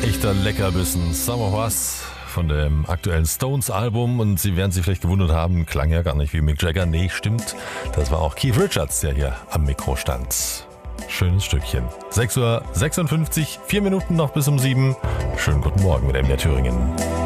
Echter Leckerbissen. Summer Was von dem aktuellen Stones-Album. Und Sie werden sich vielleicht gewundert haben, klang ja gar nicht wie Mick Jagger. Nee, stimmt. Das war auch Keith Richards, der hier am Mikro stand. Schönes Stückchen. 6:56 Uhr, 4 Minuten noch bis um 7. Schönen guten Morgen mit MDR Thüringen.